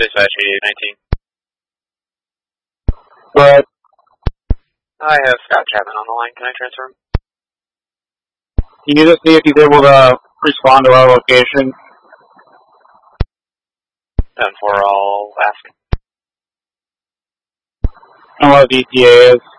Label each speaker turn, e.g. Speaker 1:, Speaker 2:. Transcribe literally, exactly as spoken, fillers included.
Speaker 1: Dispatch eighty-eight nineteen.
Speaker 2: But
Speaker 1: I have Scott Chapman on the line. Can I transfer him?
Speaker 2: can you just see if he's able to respond to our location?
Speaker 1: ten four, I'll ask.
Speaker 2: And what the E T A is.